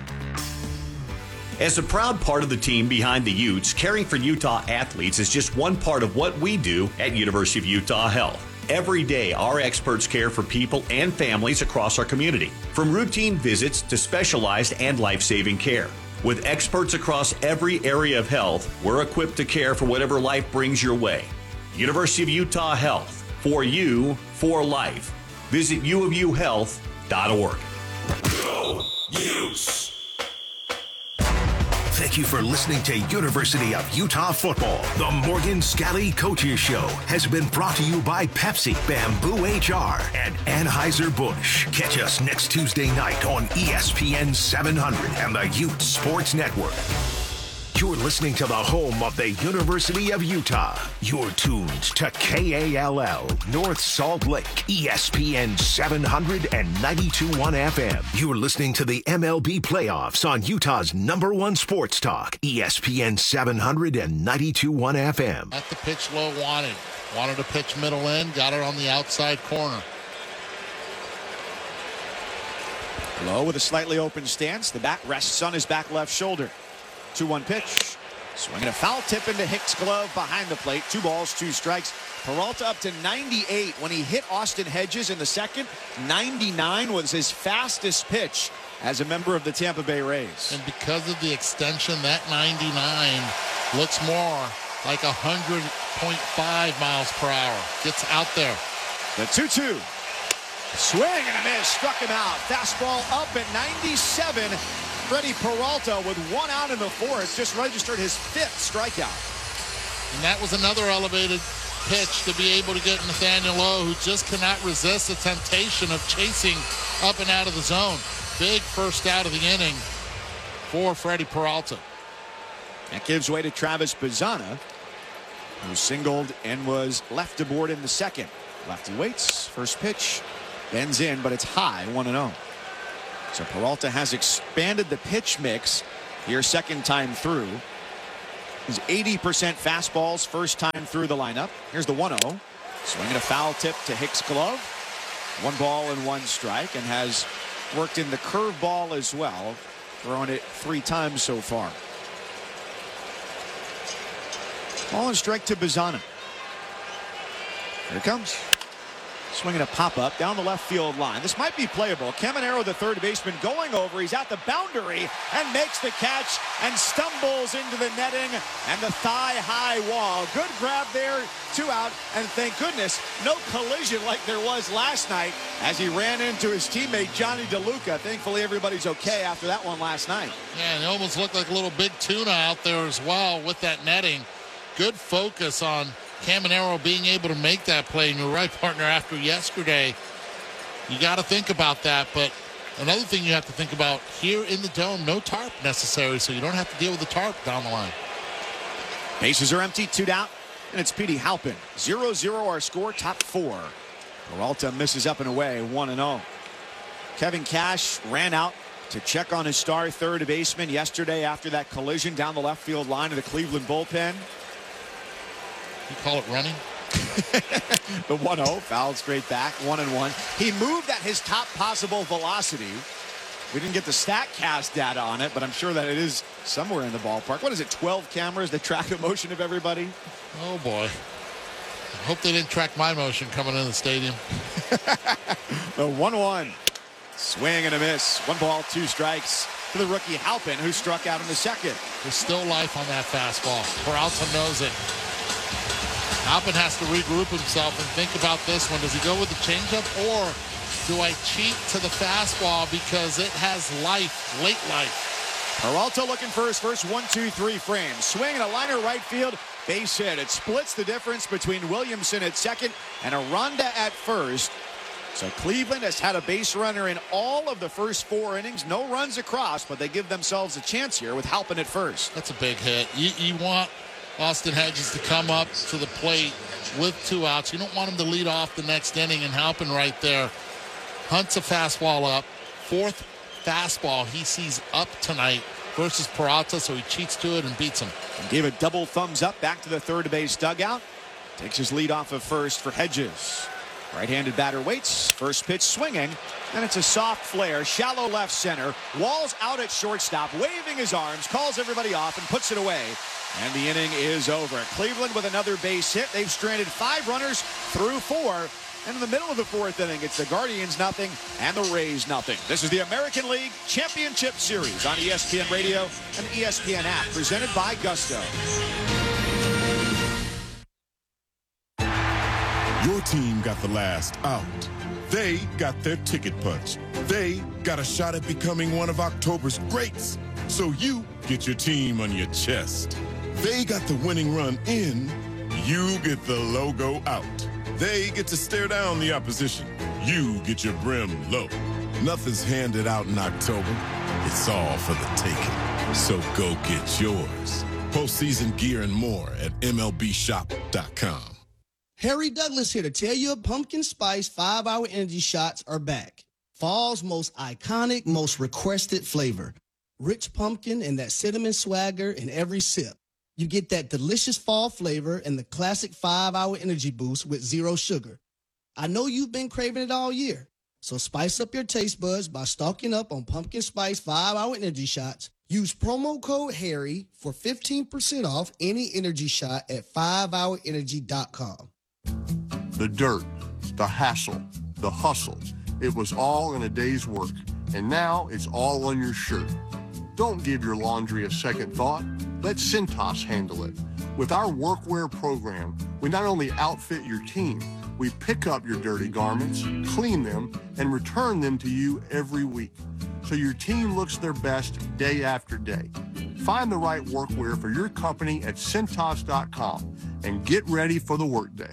As a proud part of the team behind the Utes, caring for Utah athletes is just one part of what we do at University of Utah Health. Every day, our experts care for people and families across our community, from routine visits to specialized and life-saving care. With experts across every area of health, we're equipped to care for whatever life brings your way. University of Utah Health, for you, for life. Visit u of u health dot org. Go Utes! Thank you for listening to University of Utah Football. The Morgan Scally Coaches Show has been brought to you by Pepsi, Bamboo H R, and Anheuser-Busch. Catch us next Tuesday night on E S P N seven hundred and the Ute Sports Network. You're listening to the home of the University of Utah. You're tuned to K A L L, North Salt Lake, E S P N seven hundred and ninety-two point one F M. You're listening to the M L B playoffs on Utah's number one sports talk, E S P N seven hundred and ninety-two point one F M. At the pitch low wanted. Wanted to pitch middle end, got it on the outside corner. Low with a slightly open stance. The bat rests on his back left shoulder. two one pitch. Swinging a foul tip into Hicks' glove behind the plate. Two balls, two strikes. Peralta up to ninety-eight. When he hit Austin Hedges in the second, ninety-nine was his fastest pitch as a member of the Tampa Bay Rays. And because of the extension, that ninety-nine looks more like one hundred point five miles per hour. Gets out there. The two two. Swing and a miss. Struck him out. Fastball up at ninety-seven. Freddie Peralta with one out in the fourth just registered his fifth strikeout. And that was another elevated pitch to be able to get Nathaniel Lowe, who just cannot resist the temptation of chasing up and out of the zone. Big first out of the inning for Freddie Peralta. That gives way to Travis Bazzana, who singled and was left aboard in the second. Lefty waits. First pitch bends in, but it's high, one and oh. So Peralta has expanded the pitch mix here second time through. He's eighty percent fastballs first time through the lineup. Here's the one oh. Swinging a foul tip to Hicks' glove. One ball and one strike, and has worked in the curveball as well, throwing it three times so far. Ball and strike to Bazzana. Here it comes. Swinging a pop-up down the left field line. This might be playable. Caminero, the third baseman, going over. He's at the boundary and makes the catch and stumbles into the netting and the thigh-high wall. Good grab there, two out, and thank goodness no collision like there was last night as he ran into his teammate Johnny DeLuca. Thankfully, everybody's okay after that one last night. Yeah, and it almost looked like a little big tuna out there as well with that netting. Good focus on Caminero being able to make that play. And you're right, partner, after yesterday, you got to think about that. But another thing you have to think about, here in the dome, no tarp necessary, so you don't have to deal with the tarp down the line. Bases are empty, two down, and it's Petey Halpin. zero zero our score, top four. Peralta misses up and away, one and oh. Kevin Cash ran out to check on his star third baseman yesterday after that collision down the left field line of the Cleveland bullpen. You call it running? The one oh, fouled straight back, one and one. He moved at his top possible velocity. We didn't get the StatCast data on it, but I'm sure that it is somewhere in the ballpark. What is it, twelve cameras that track the motion of everybody? Oh, boy. I hope they didn't track my motion coming in the stadium. The one one. Swing and a miss. One ball, two strikes to the rookie Halpin, who struck out in the second. There's still life on that fastball. Peralta knows it. Halpin has to regroup himself and think about this one. Does he go with the changeup, or do I cheat to the fastball because it has life, late life? Peralta looking for his first one, two, three frame. Swing and a liner right field. Base hit. It splits the difference between Williamson at second and Aranda at first. So Cleveland has had a base runner in all of the first four innings. No runs across, but they give themselves a chance here with Halpin at first. That's a big hit. You, you want Austin Hedges to come up to the plate with two outs. You don't want him to lead off the next inning, and Halpin right there hunts a fastball up. Fourth fastball he sees up tonight versus Peralta, so he cheats to it and beats him. And gave a double thumbs up back to the third base dugout. Takes his lead off of first for Hedges. Right-handed batter waits. First pitch swinging, and it's a soft flare, shallow left center. Walls out at shortstop, waving his arms, calls everybody off, and puts it away. And the inning is over. Cleveland with another base hit. They've stranded five runners through four. And in the middle of the fourth inning, it's the Guardians nothing and the Rays nothing. This is the American League Championship Series on E S P N Radio and E S P N app, presented by Gusto. Your team got the last out. They got their ticket punched. They got a shot at becoming one of October's greats. So you get your team on your chest. They got the winning run in. You get the logo out. They get to stare down the opposition. You get your brim low. Nothing's handed out in October. It's all for the taking. So go get yours. Postseason gear and more at M L B shop dot com. Harry Douglas here to tell you Pumpkin Spice five hour Energy Shots are back. Fall's most iconic, most requested flavor. Rich pumpkin and that cinnamon swagger in every sip. You get that delicious fall flavor and the classic five hour energy boost with zero sugar. I know you've been craving it all year, so spice up your taste buds by stocking up on Pumpkin Spice five hour Energy Shots. Use promo code Harry for fifteen percent off any energy shot at five hour energy dot com. The dirt, the hassle, the hustle. It was all in a day's work, and now it's all on your shirt. Don't give your laundry a second thought. Let Cintas handle it. With our workwear program, we not only outfit your team, we pick up your dirty garments, clean them, and return them to you every week, so your team looks their best day after day. Find the right workwear for your company at Cintas dot com and get ready for the workday.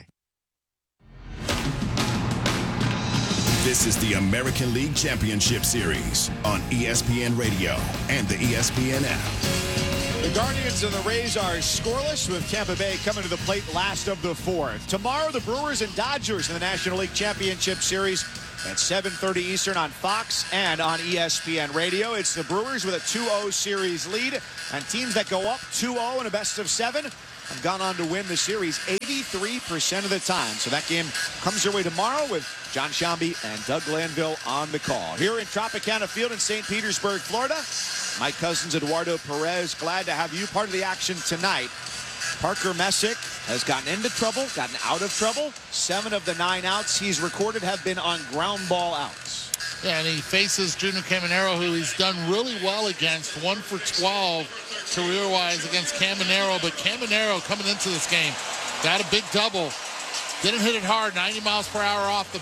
This is the American League Championship Series on E S P N Radio and the E S P N app. The Guardians and the Rays are scoreless, with Tampa Bay coming to the plate last of the fourth. Tomorrow, the Brewers and Dodgers in the National League Championship Series at seven thirty Eastern on Fox and on E S P N Radio. It's the Brewers with a two oh series lead, and teams that go up two oh in a best of seven have gone on to win the series eighty-three percent of the time. So that game comes your way tomorrow with John Shambi and Doug Glanville on the call. Here in Tropicana Field in Saint Petersburg, Florida, my cousins Eduardo Perez, glad to have you part of the action tonight. Parker Messick has gotten into trouble, gotten out of trouble. Seven of the nine outs he's recorded have been on ground ball outs. Yeah, and he faces Junior Caminero, who he's done really well against. One for twelve career-wise against Caminero. But Caminero coming into this game got a big double. Didn't hit it hard, ninety miles per hour off the